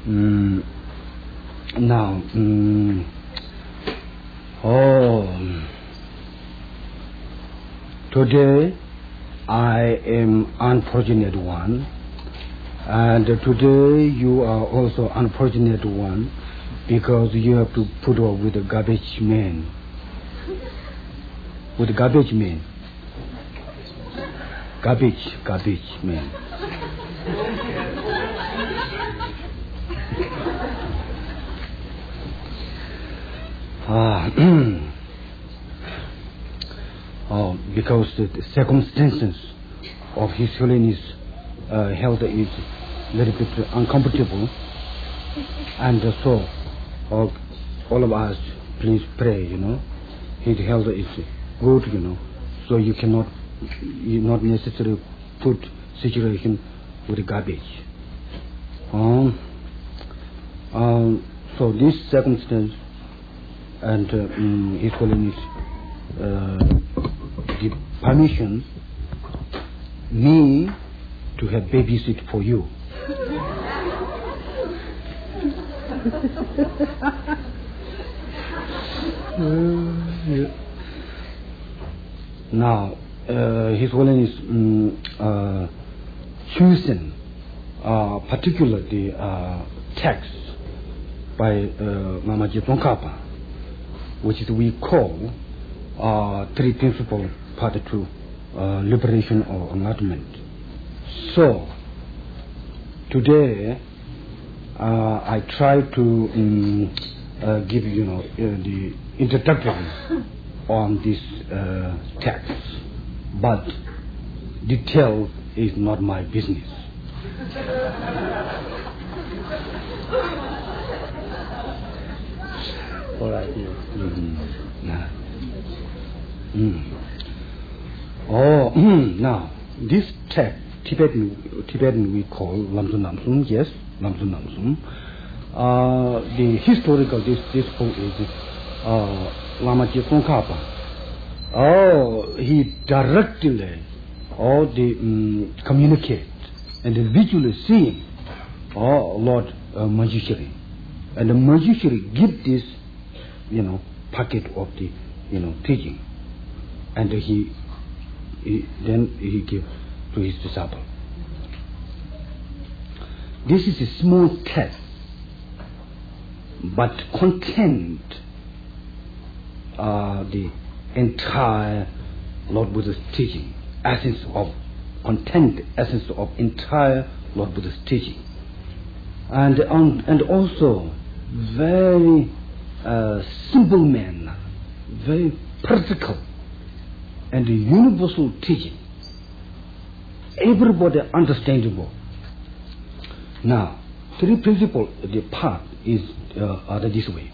Now, today I am unfortunate one, and today you are also unfortunate one, because you have to put up with the garbage man. With the garbage man. Garbage man. Because the circumstances of His Holiness health is a little bit uncomfortable, and so all of us please pray, His health is good, so you not necessarily put situation with garbage. So this circumstance and His Holiness give permission me to have babysit for you. Now, His Holiness chosen particularly text by Mamaji Tsongkhapa, which is we call Three Principles, Part 2, Liberation or Enlightenment. So, today I try to give the introduction on this text, but detail is not my business. All right. Now this text, Tibetan we call Lamsun Namsun. Yes, Lamsun Namsun. The historical this book is Lamaji Tsongkhapa. He directly communicate and visually see Lord Manjushri, and the Manjushri give this packet of the teaching, and he give to his disciple. This is a small text, but content the entire Lord Buddha's teaching, essence of entire Lord Buddha's teaching, and also very simple manner, very practical and universal teaching, everybody understandable. Now, three principles, the part is this way.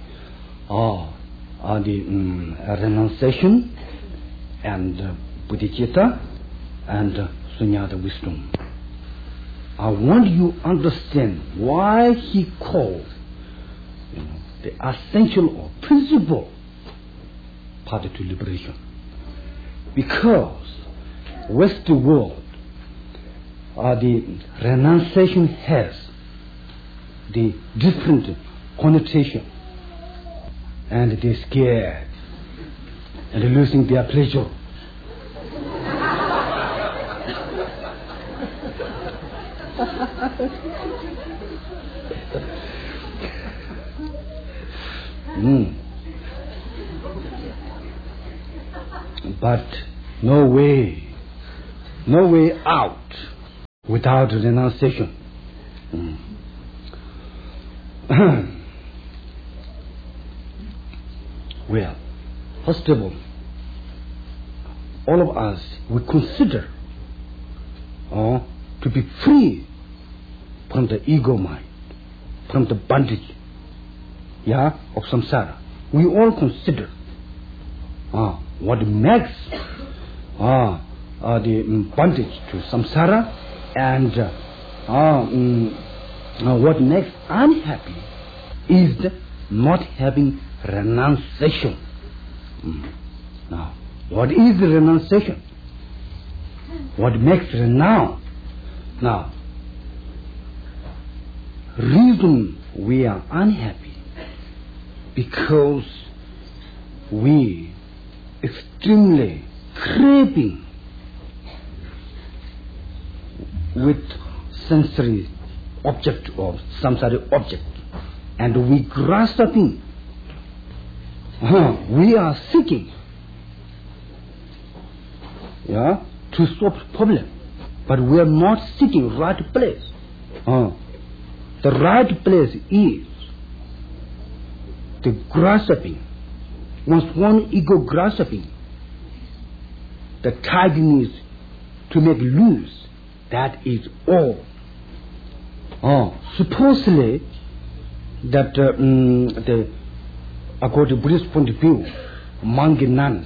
The renunciation and bodhicitta and sunyata wisdom. I want you to understand why he called the essential or principle part to liberation. Because Western world, the renunciation has the different connotation, and they're scared and losing their pleasure. But no way out without renunciation. Well, first of all of us, we consider to be free from the ego mind, from the bondage, of samsara. We all consider what makes the bondage to samsara, and what makes unhappy is the not having renunciation. Now, what is the renunciation? What makes renounce? Now, reason we are unhappy because we extremely craving with sensory object or samsaric object, and we grasping. We are seeking, to solve problem, but we are not seeking right place. The right place is the grasping. Once one ego grasping, the tightness to make loose, that is all. Supposedly that according to Buddhist point of view, monk and nuns,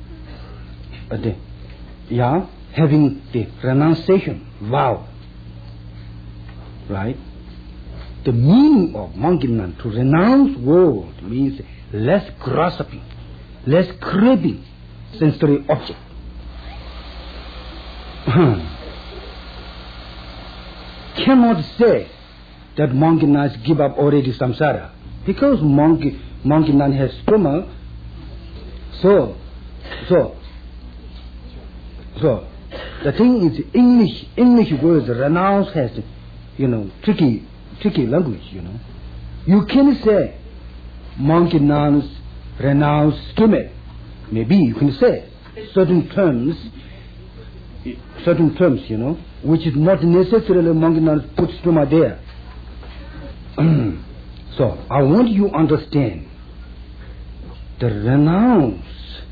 having the renunciation vow, right? The meaning of monk and nun, to renounce world, means less grasping, less craving sensory object. Cannot say that monk and nuns give up already samsara, because monk and nun has stomach. So the thing is, English words renounce has, tricky language. You can say monk and nuns renounce stomach. Maybe you can say certain terms, which is not necessarily monk and nuns put stomach there. So I want you to understand the renounce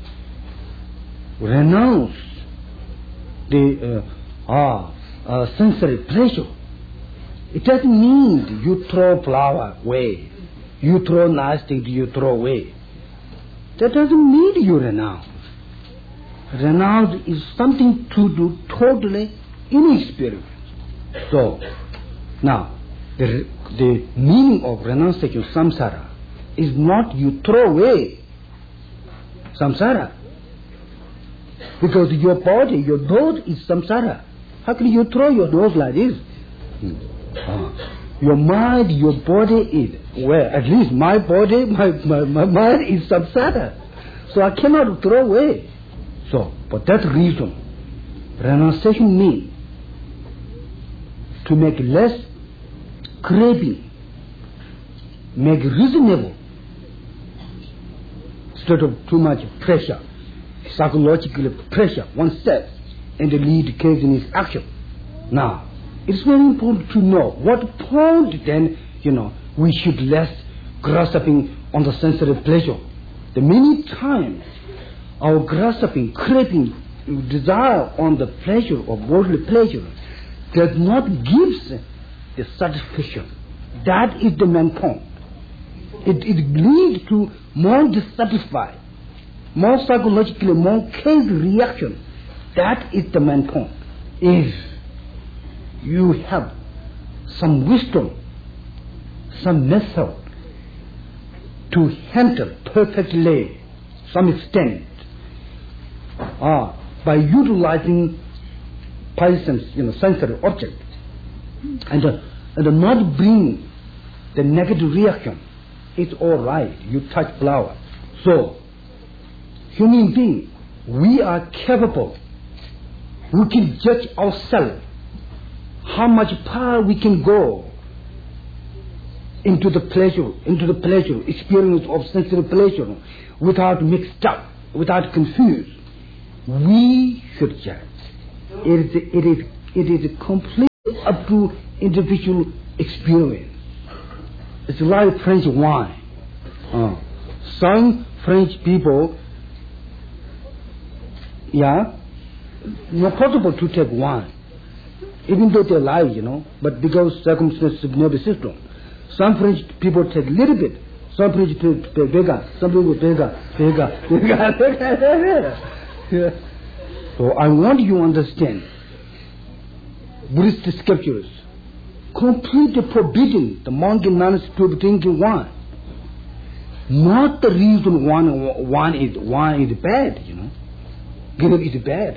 the sensory pleasure. It doesn't mean you throw flower away, you throw nice things, you throw away. That doesn't mean you renounce. Renounce is something to do totally inexperienced. So now the meaning of renunciation, samsara, is not you throw away samsara, because your body, your nose is samsara. How can you throw your nose like this? Your mind, your body is, well, at least my body, my mind is samsara, so I cannot throw away. So for that reason, renunciation means to make less craving, make reasonable, instead of too much pressure, psychological pressure oneself, and lead case in his action. Now, it's very important to know what point then, we should less grasping on the sensory pleasure. The many times our grasping, craving, desire on the pleasure or bodily pleasure does not give the satisfaction. That is the main point. It leads to more dissatisfied, more psychologically, more case reaction. That is the main point. If you have some wisdom, some method to handle perfectly some extent, by utilizing patience, sensory object, and not bring the negative reaction, it's all right. You touch flower. So, human being, we are capable. We can judge ourselves how much power we can go into the pleasure, experience of sensory pleasure, without mixed up, without confused. We should judge. It is completely up to individual experience. It's like French wine. Some French people, not possible to take wine, even though they lie, but because circumstances of nervous system. Some French people take little bit, some French people take bigger, some people bigger. So I want you to understand, Buddhist scriptures completely forbidding the monk and nuns to drink wine. Not the reason wine is bad, Grape is bad,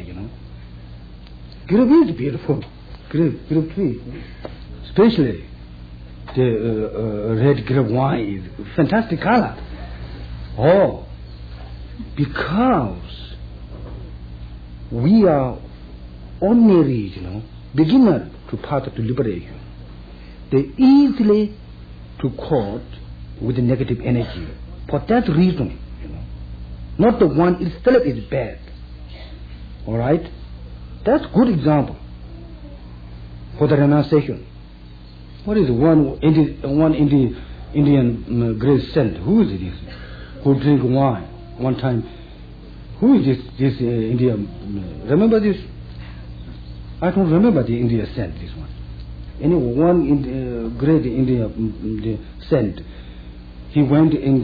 Grape is beautiful. Grape tree. Especially the red grape wine is fantastic color. Oh, because we are ordinary, beginner to path to liberation. They easily to caught with the negative energy. For that reason, not the one itself is bad. All right, that's good example for the renunciation. What is one Indian great saint? Who is this? Who drink wine one time? Who is this Indian? Remember this? I don't remember the Indian saint. This one. Anyway, one great Indian saint. He went in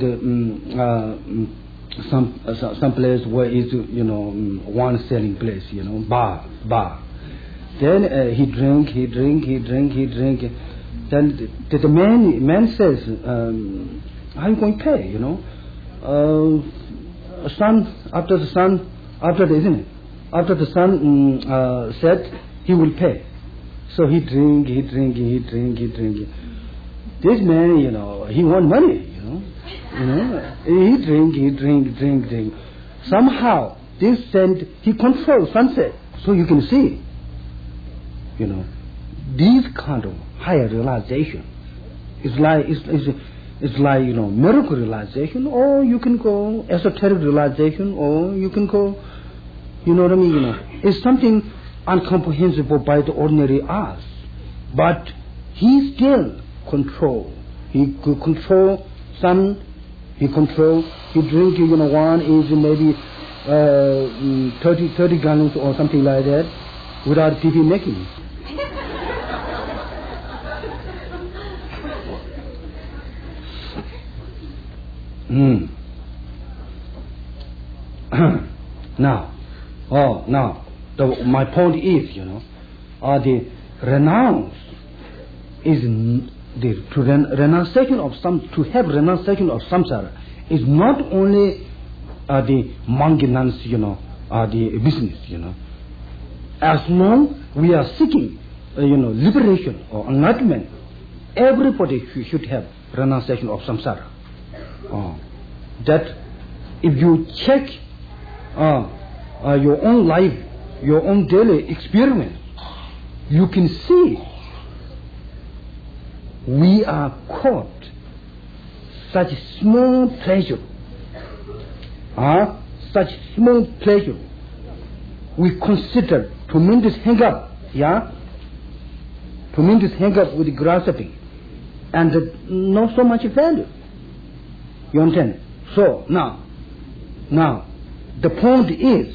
the some place where is wine selling place, bar. Then he drink. Then the man says, "How are you going to pay? After the sun set, he will pay." So he drink. This man, he want money. He drink. Somehow this saint he controls sunset, so you can see. These kind of higher realization is like miracle realization, or you can go esoteric realization, or you can go, what I mean. It's something incomprehensible by the ordinary eyes, but he still control. He could control sun. He control. He drink. One is maybe 30 gallons or something like that, without people making. Now, my point is, the renounce is renunciation of to have renunciation of samsara is not only the maintenance, the business, As long we are seeking, liberation or enlightenment, everybody should have renunciation of samsara. That if you check your own life, your own daily experience, you can see we are caught such small pleasure. Such small pleasure we consider tremendous hang-up, tremendous hang-up with grasping, and not so much value. You understand? So now, the point is,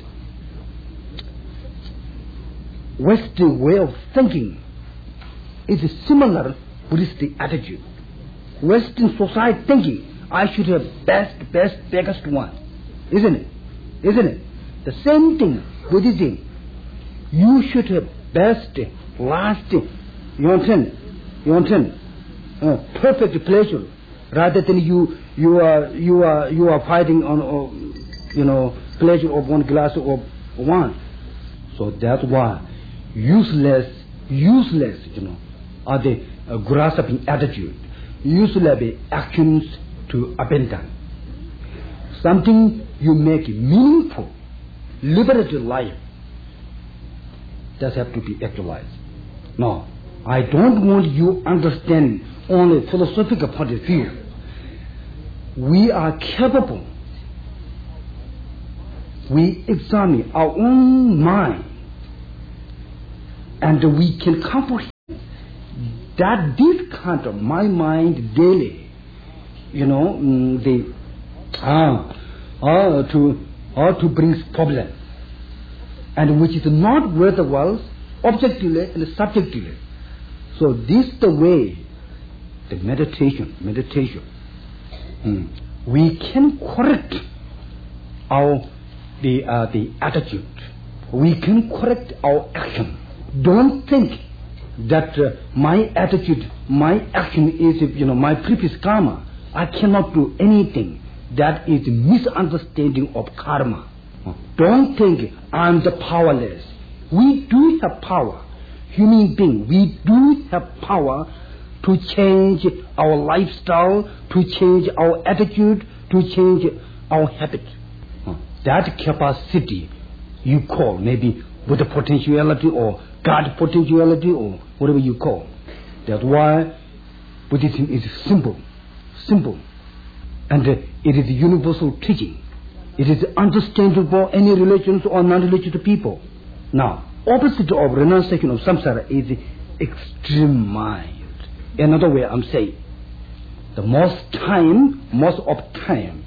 Western way of thinking is similar with the attitude. Western society thinking, I should have biggest one, isn't it? The same thing Buddhism. You should have best, last. You understand? Perfect pleasure, rather than you are fighting on pleasure of one glass of wine. So that's why useless are the grasping attitude, useless actions to abandon. Something you make meaningful, liberated life, does have to be actualized. No, I don't want you understand only philosophical point of view. We are capable. We examine our own mind, and we can comprehend that this kind of my mind daily, to bring problem, and which is not worthwhile objectively and subjectively. So this is the way, the meditation. We can correct the attitude. We can correct our action. Don't think that my attitude, my action is, my previous karma. I cannot do anything. That is misunderstanding of karma. Don't think I'm the powerless. We do have power. Human being, we do have power to change our lifestyle, to change our attitude, to change our habit. That capacity you call maybe Buddha potentiality or God potentiality or whatever you call. That's why Buddhism is simple. And it is universal teaching. It is understandable any religions or non-religious people. Now, opposite of renunciation of samsara is extreme mind. Another way I'm saying, the most of time,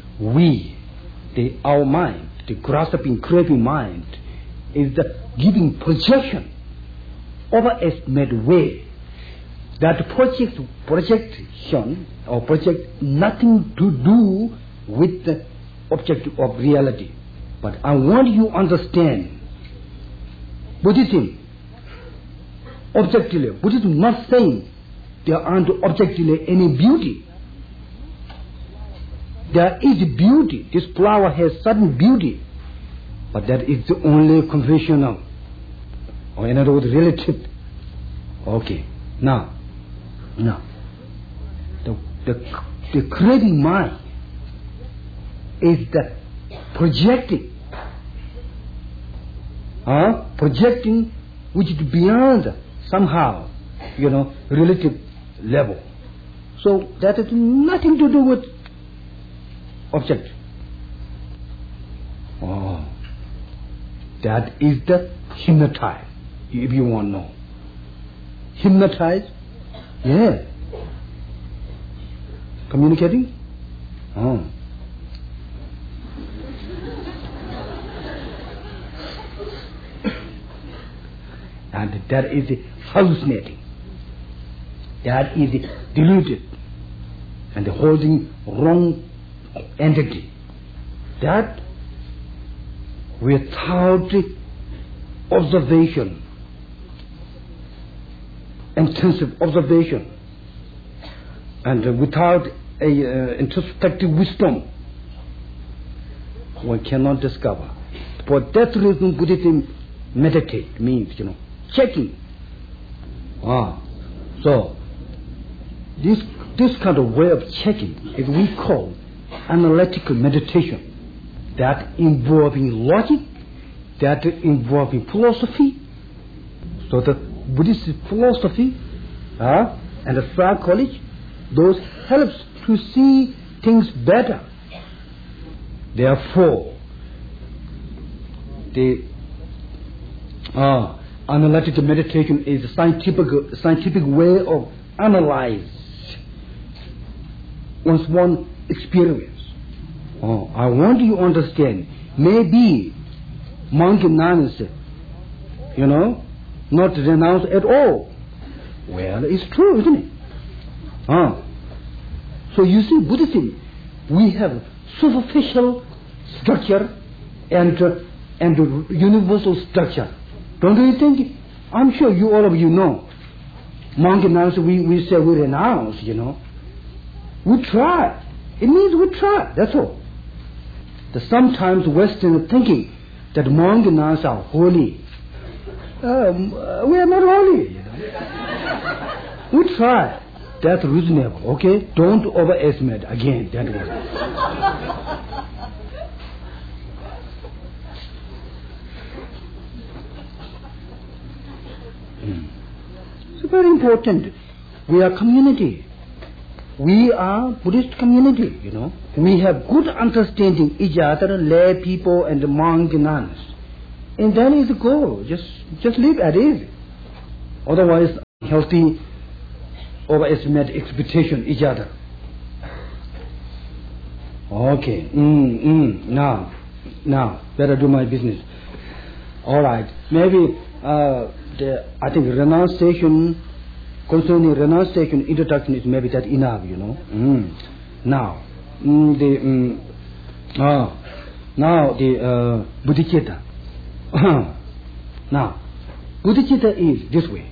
our mind, the grasping, craving mind, is the giving projection, overestimate way. That projection or project nothing to do with the object of reality. But I want you to understand, Buddhism, objectively, Buddhism not saying there aren't objectively any beauty. There is beauty. This flower has certain beauty, but that is the only conventional, or in other words, relative. Okay. Now, the craving mind is the projecting which is beyond somehow, relative level. So that has nothing to do with object. That is the hypnotized, if you want to know. Hypnotized? Yeah. Communicating? And that is hallucinating. That is deluded and holding wrong entity. That without observation, intensive observation, and without a introspective wisdom, one cannot discover. For that reason, Buddhism meditate means, checking. So this kind of way of checking is we call analytical meditation. That involving logic, that involving philosophy. So the Buddhist philosophy and the psychology, those helps to see things better. Therefore, the analytical meditation is a scientific way of analyze one's experience. I want you to understand, maybe monk nuns, not renounce at all. Well, it's true, isn't it? So you see, Buddhism, we have superficial structure and universal structure. Don't you think? I'm sure all of you know. Monk nuns, we say we renounce, We try. It means we try, that's all. Sometimes Western thinking that monk nuns are holy. We are not holy, We try. That's reasonable, okay? Don't overestimate again that one. It's very important. We are community. We are Buddhist community, We have good understanding each other, lay people and monk nuns. And that is the goal. Just live at it. Otherwise, healthy overestimate expectation each other. Okay. Now, better do my business. All right. Maybe I think renunciation. Concerning renunciation, introduction is maybe that enough, Now, the bodhicitta. Now, bodhicitta is this way.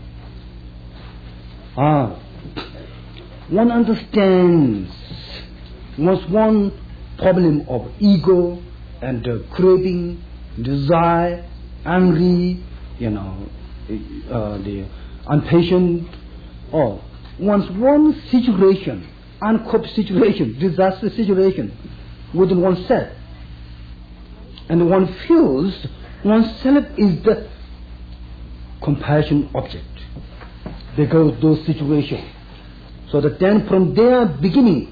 One understands one problem of ego and craving, desire, angry, the impatient, one's one situation, uncooped situation, disaster situation within oneself, and one feels oneself is the compassion object because of those situations. So that then from their beginning,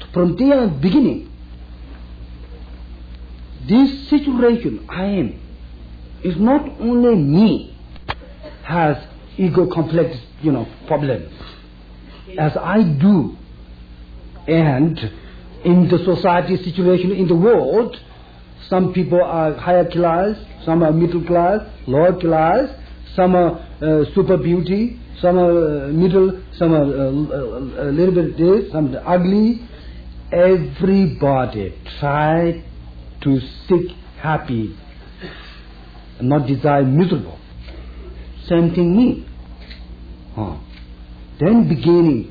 this situation I am is not only me has ego complex, problems as I do, and in the society situation in the world, some people are higher class, some are middle class, lower class, some are super beauty, some are middle, some are a little bit this, some are ugly. Everybody try to seek happy, not desire miserable. Same thing me. Then beginning,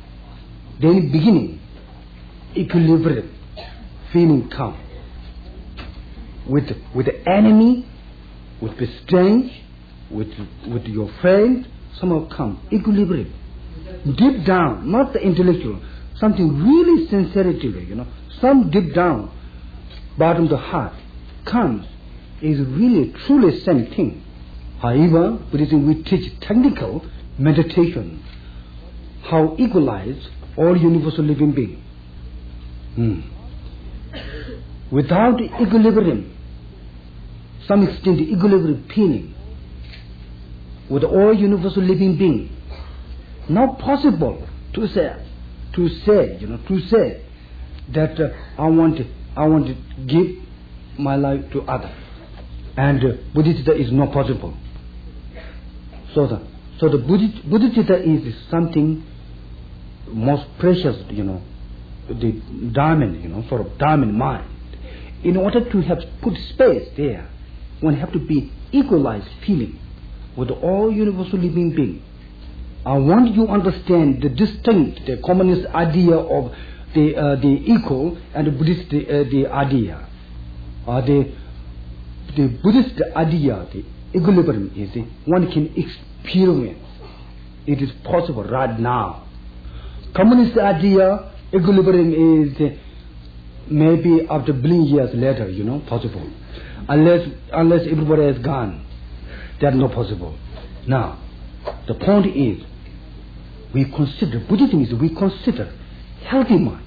equilibrium, feeling come. With the enemy, with the strange, with your friend, somehow come. Equilibrium. Deep down, not the intellectual, something really sincerity, some deep down, bottom of the heart, comes, is really truly same thing. However, Buddhism we teach technical meditation, how equalize all universal living beings. Without equilibrium, some extent equilibrium feeling with all universal living beings, not possible to say that I want to give my life to others, and Buddhista is not possible. So the Buddhista is something most precious, the diamond, sort of diamond mind. In order to have put space there, one have to be equalized feeling with all universal living beings. I want you to understand the distinct, the communist idea of the equal and the Buddhist the idea. The Buddhist idea, the equilibrium is one can experience. It is possible right now. Communist idea, equilibrium is maybe after billion years later, possible. Unless everybody is gone, that's not possible. Now, the point is, Buddhism is we consider healthy mind.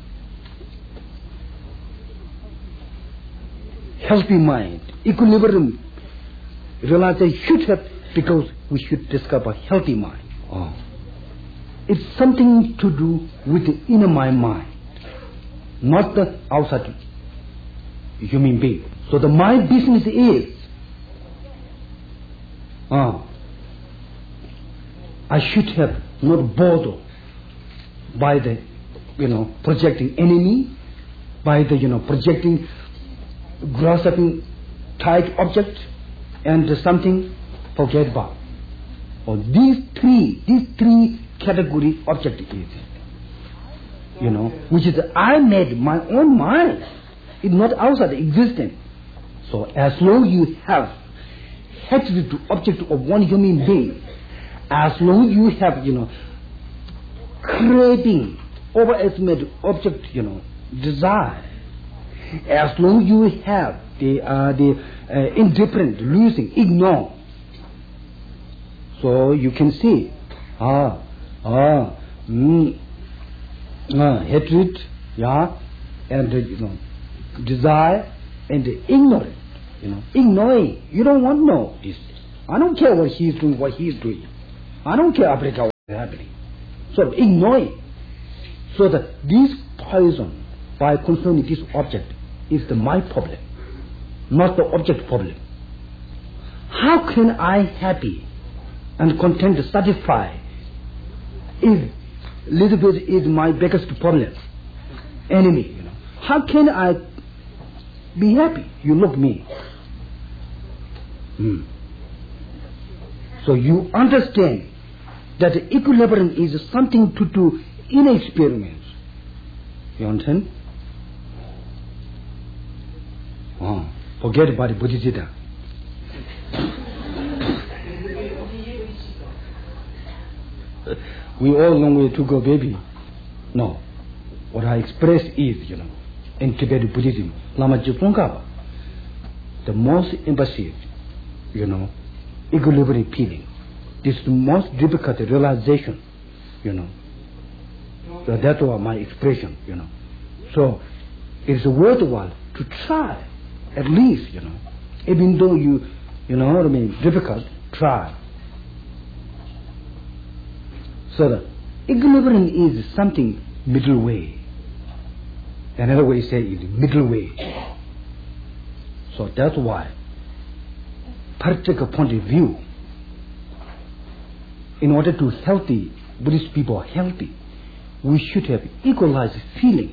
Healthy mind, equilibrium, realization should have, because we should discover healthy mind. It's something to do with the inner mind, not the outside human being. So my business is, I should have not bothered by the, projecting enemy, by the, projecting, grasping tight object, and something forget about. Or these three category object is, which is I made my own mind. It's not outside existence. So as long you have hatred to object of one human being, as long you have, craving, overestimate object, desire, as long you have the indifferent, losing, ignore, so you can see, hatred, and desire, and ignorance, ignoring. You don't want to know this. I don't care what he is doing, I don't care Africa what is happening. So ignoring. So that this poison, by concerning this object, is my problem, not the object problem. How can I happy and content, satisfied, if little bit is my biggest problem, enemy, How can I be happy? You look me. So you understand that the equilibrium is something to do in experience. You understand? Forget about the Bodhicitta. we all long way to go, baby. No. What I express is, in Tibetan Buddhism, Lama Jipongaba, the most emphasive, equilibrium feeling. This is the most difficult realization, So that's what my expression, So it's worthwhile to try, at least, Even though difficult, try. So the equilibrium is something middle way. Another way to say is middle way. So that's why, practical point of view, in order to healthy, Buddhist people are healthy, we should have equalized feeling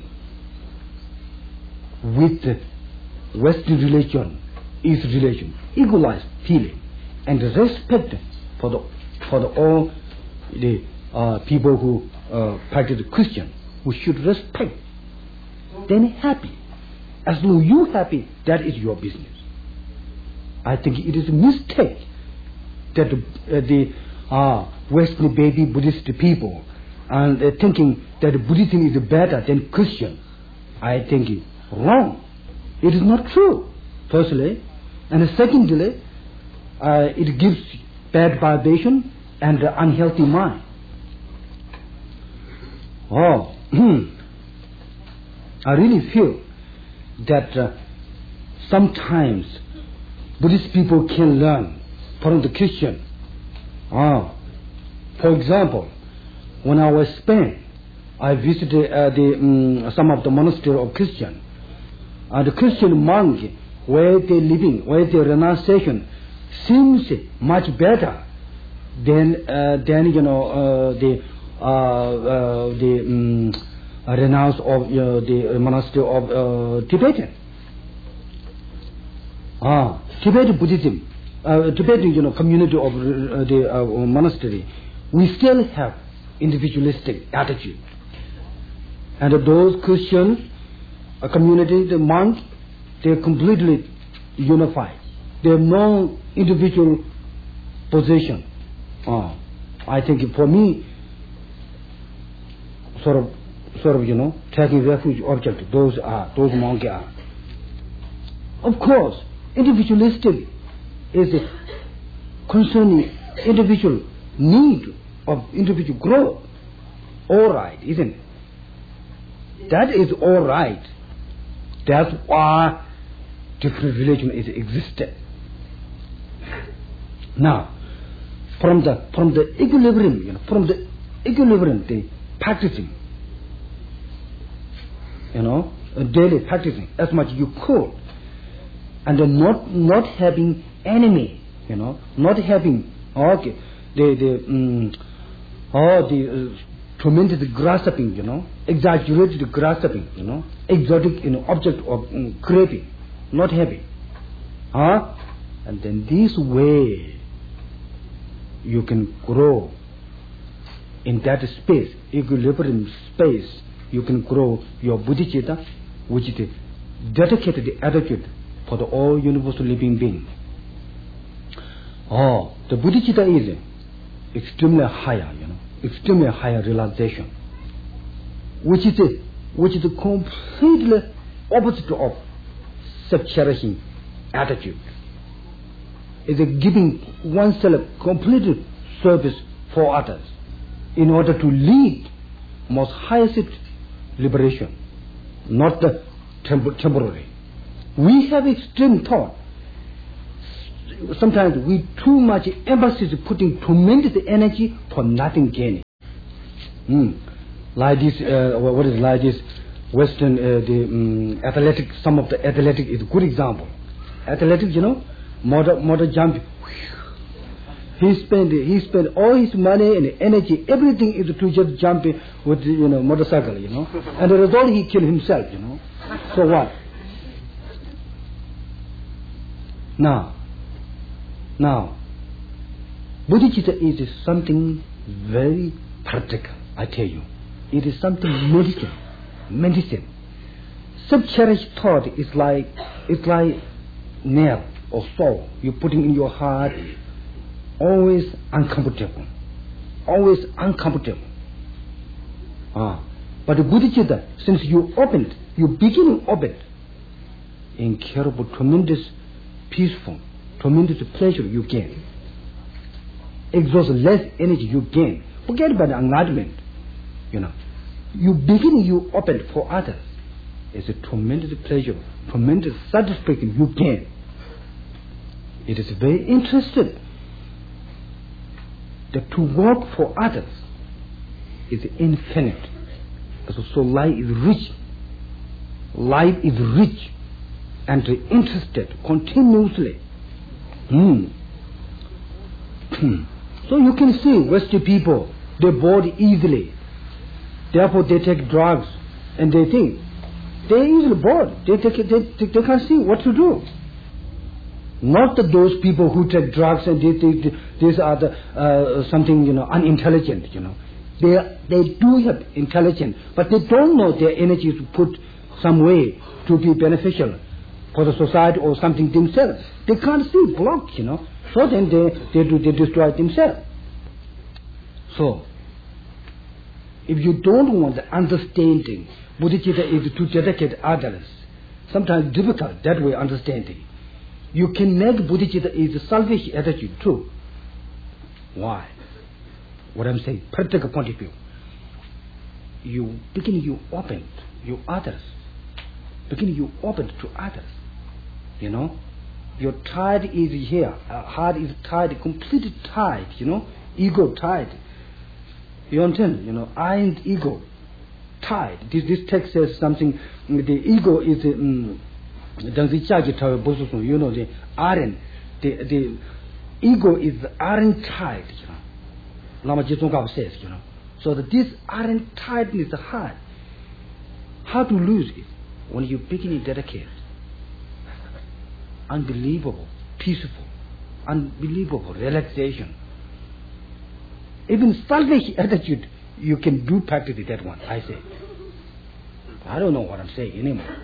with the Western religion, East religion, equalized feeling, and respect for all the people who practice Christian. We should respect. Then happy. As long as you happy, that is your business. I think it is a mistake that the Western baby Buddhist people and thinking that Buddhism is better than Christian. I think it's wrong. It is not true, firstly. And secondly, it gives bad vibration and unhealthy mind. I really feel that sometimes Buddhist people can learn from the Christian. For example, when I was in Spain, I visited some of the monastery of Christian. The Christian monk, where they living, where their renunciation seems much better than the renounce of the monastery of Tibetan. Tibetan Buddhism, Tibetan community of the monastery, we still have individualistic attitude. And those Christian community, the monks, they are completely unified. They have no individual position. I think for me, sort of, taking refuge object, those monks are. Of course, individualistic is concerning individual need of individual growth. All right, isn't it? That is all right. That's why different religion is existed. Now, from the equilibrium, the practicing, daily practicing as much you could, and not having enemy, not having the tremendous grasping, exaggerated grasping, exotic object of craving, not having, and then this way you can grow in that space, equilibrium space. You can grow your bodhicitta, which is dedicated attitude for the all universal living being. The bodhicitta is extremely higher, extremely higher realization, which is completely opposite of self-cherishing attitude. Is giving oneself complete service for others in order to lead most highest liberation, not the temporary. We have extreme thought. Sometimes we too much emphasis putting tremendous energy for nothing gaining. Like this, what is like this? Western the athletic. Some of the athletic is a good example. Athletic, motor jump. He spent all his money and energy, everything is to just jump with motorcycle, and the result he killed himself, So what? Now, bodhicitta is something very practical. I tell you, it is something medicine. Self-cherished thought is like nail or saw you putting in your heart. Always uncomfortable. But Bodhicitta, since you opened, you beginning opened, incurable, tremendous, peaceful, tremendous pleasure you gain. Exhaust less energy you gain. Forget about enlightenment. You beginning, you open for others. It's a tremendous pleasure, tremendous satisfaction you gain. It is very interesting that to work for others is infinite. So life is rich. Life is rich and interested continuously. So you can see Western people, they're bored easily. Therefore they take drugs and they think they're easily bored. They can't see what to do. Not that those people who take drugs and these are something unintelligent. They do have intelligence, but they don't know their energy to put some way to be beneficial for the society or something themselves. They can't see, blocked, So then they destroy themselves. So, if you don't want the understanding, Bodhicitta is to dedicate others. Sometimes difficult that way understanding. You can make Bodhicitta is a selfish attitude too. Why? What I'm saying, practical point of view. You open you others. You open to others. Your tide is here. Heart is tied, completely tied. Ego tied. You understand? Iron ego tied. This text says something. The ego is the iron. The ego is the iron tied. Lama Jitsongkapa says, So that this iron tightness is hard. How to lose it? When you begin to dedicate. Unbelievable, peaceful, unbelievable relaxation. Even selfish attitude, you can do practically that one, I say. I don't know what I'm saying anymore.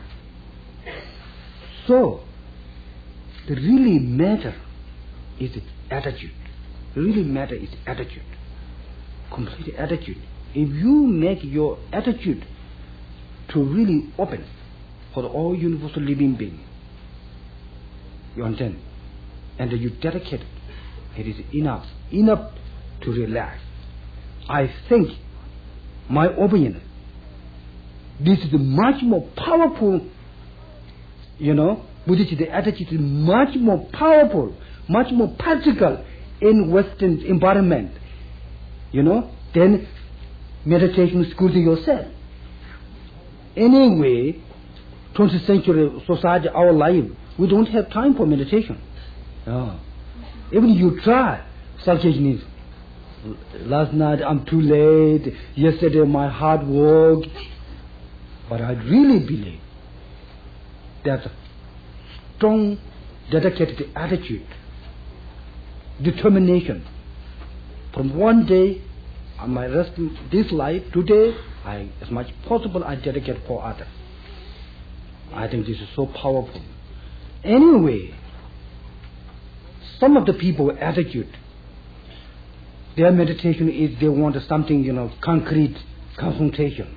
So, the really matter is attitude. The really matter is attitude. Complete attitude. If you make your attitude to really open for all universal living being, you understand? And you dedicate it is enough to relax. I think, my opinion, this is much more powerful, Bodhicitta attitude is much more powerful, much more practical in Western environment, than meditation schools yourself. Anyway, 20th century society, our life, we don't have time for meditation. Even you try, selfishness. Last night I'm too late, yesterday my hard work. But I really believe that strong, dedicated attitude, determination, from one day on my rest of this life, today, as much possible I dedicate for others. I think this is so powerful. Anyway, some of the people attitude, their meditation is they want something, concrete concentration.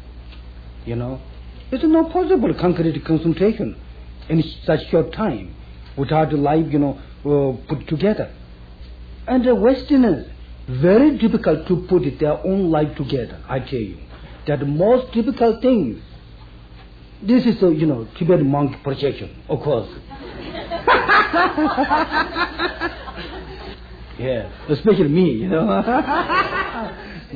It's not possible concrete concentration in such short time without the life, put together. And the Westerners, very difficult to put their own life together, I tell you. That the most difficult thing, this is a, Tibetan monk projection, of course. Yeah, especially me,